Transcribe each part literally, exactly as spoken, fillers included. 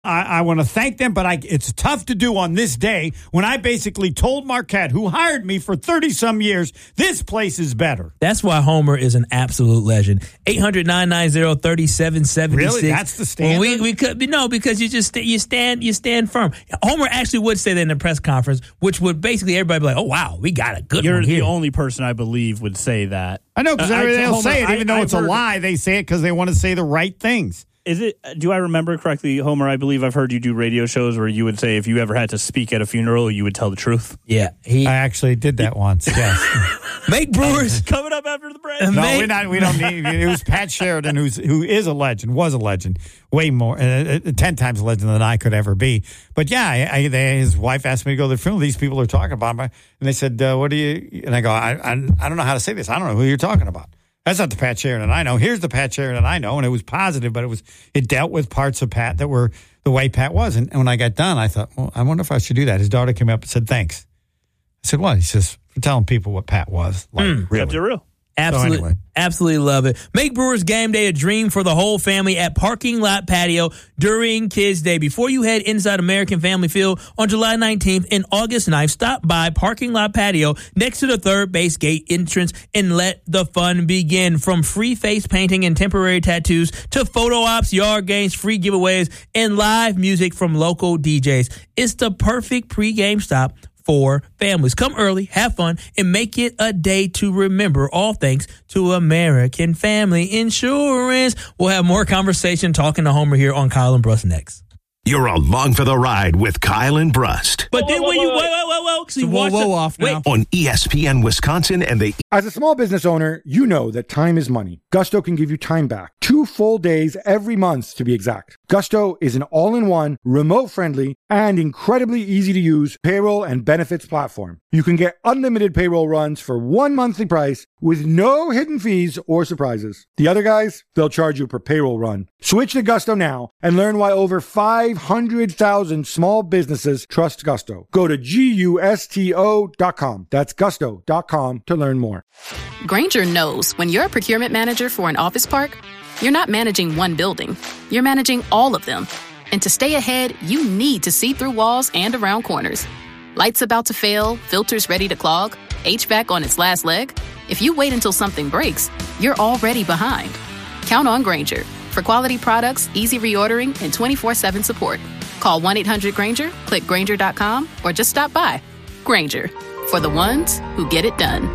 I, I want to thank them, but I, it's tough to do on this day when I basically told Marquette, who hired me for thirty-some years, this place is better. That's why Homer is an absolute legend. eight hundred, nine nine zero, three seven seven six. Really? That's the standard? We, we could, no, because you just you stand you stand firm. Homer actually would say that in the press conference, which would basically everybody be like, oh, wow, we got a good You're one here. You're the only person I believe would say that. I know, because uh, they'll Homer, say it, even I, though I've it's a heard, lie. They say it because they want to say the right things. Is it? Do I remember correctly, Homer? I believe I've heard you do radio shows where you would say if you ever had to speak at a funeral, you would tell the truth. Yeah, he, I actually did that once. Yes. Make Brewers coming up after the break. No, Make, we're not. We don't need. It was Pat Sheridan, who's who is a legend, was a legend, way more, uh, uh, ten times a legend than I could ever be. But yeah, I, I, they, his wife asked me to go to the funeral. These people are talking about me, and they said, uh, "What do you?" And I go, I, I, I don't know how to say this. I don't know who you're talking about. That's not the Pat Sheridan I know. Here's the Pat Sheridan I know, and it was positive, but it was it dealt with parts of Pat that were the way Pat was. And, and when I got done, I thought, well, I wonder if I should do that. His daughter came up and said, thanks. I said, what? He says, for telling people what Pat was. Like, mm, really. Kept it real. Absolutely, so anyway. absolutely love it. Make Brewers Game Day a dream for the whole family at Parking Lot Patio during Kids Day. Before you head inside American Family Field on July nineteenth and August ninth, stop by Parking Lot Patio next to the third base gate entrance and let the fun begin. From free face painting and temporary tattoos to photo ops, yard games, free giveaways, and live music from local D Js. It's the perfect pregame stop for families. Come early, have fun, and make it a day to remember, all thanks to American Family Insurance. We'll have more conversation talking to Homer here on Kyle and Brust next. You're along for the ride with Kyle and Brust. But then when you, whoa, whoa, whoa, whoa, so whoa, whoa, whoa, off now. On E S P N Wisconsin and the... As a small business owner, you know that time is money. Gusto can give you time back. Two full days every month, to be exact. Gusto is an all-in-one, remote-friendly, and incredibly easy-to-use payroll and benefits platform. You can get unlimited payroll runs for one monthly price with no hidden fees or surprises. The other guys, they'll charge you per payroll run. Switch to Gusto now and learn why over five hundred thousand small businesses trust Gusto. Go to gusto dot com. That's gusto dot com to learn more. Grainger knows when you're a procurement manager for an office park, you're not managing one building. You're managing all of them. And to stay ahead, you need to see through walls and around corners. Lights about to fail, filters ready to clog, H V A C on its last leg. If you wait until something breaks, you're already behind. Count on Grainger for quality products, easy reordering, and twenty-four seven support. Call one eight hundred Grainger, click Grainger dot com, or just stop by. Grainger, for the ones who get it done.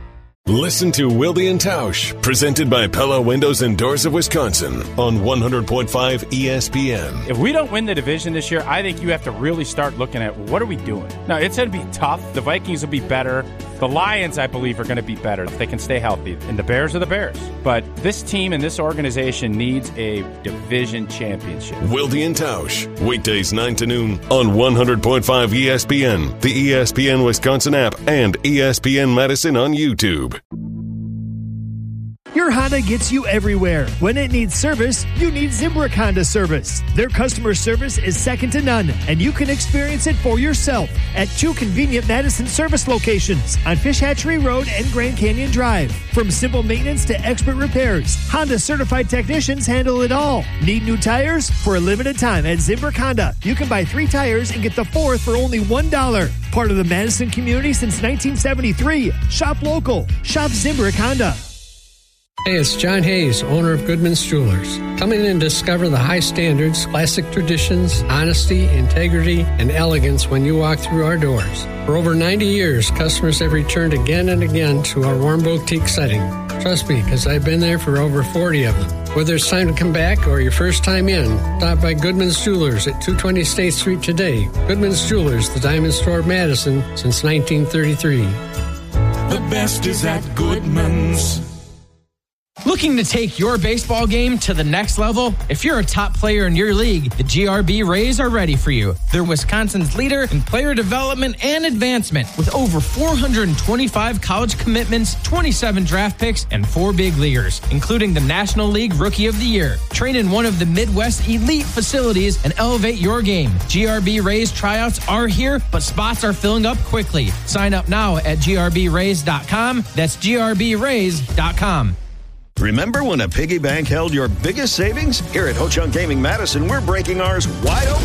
Listen to Wilde and Tausch, presented by Pella Windows and Doors of Wisconsin on one hundred point five E S P N. If we don't win the division this year, I think you have to really start looking at what are we doing. Now, it's going to be tough. The Vikings will be better. The Lions, I believe, are going to be better if they can stay healthy. And the Bears are the Bears. But this team and this organization needs a division championship. Wilde and Tausch, weekdays nine to noon on one hundred point five E S P N, the E S P N Wisconsin app, and E S P N Madison on YouTube. Your Honda gets you everywhere. When it needs service, you need Zimbrick Honda service. Their customer service is second to none, and you can experience it for yourself at two convenient Madison service locations on Fish Hatchery Road and Grand Canyon Drive. From simple maintenance to expert repairs, Honda certified technicians handle it all. Need new tires? For a limited time at Zimbrick Honda, you can buy three tires and get the fourth for only one dollar. Part of the Madison community since nineteen seventy-three. Shop local. Shop Zimbrick Honda. Hey, it's John Hayes, owner of Goodman's Jewelers. Come in and discover the high standards, classic traditions, honesty, integrity, and elegance when you walk through our doors. For over ninety years, customers have returned again and again to our warm boutique setting. Trust me, because I've been there for over forty of them. Whether it's time to come back or your first time in, stop by Goodman's Jewelers at two twenty State Street today. Goodman's Jewelers, the Diamond Store of Madison since nineteen thirty-three. The best is at Goodman's. Looking to take your baseball game to the next level? If you're a top player in your league, the G R B Rays are ready for you. They're Wisconsin's leader in player development and advancement with over four hundred twenty-five college commitments, twenty-seven draft picks, and four big leaguers, including the National League Rookie of the Year. Train in one of the Midwest elite facilities and elevate your game. G R B Rays tryouts are here, but spots are filling up quickly. Sign up now at G R B rays dot com. That's G R B rays dot com. Remember when a piggy bank held your biggest savings? Here at Ho Chunk Gaming Madison, we're breaking ours wide open.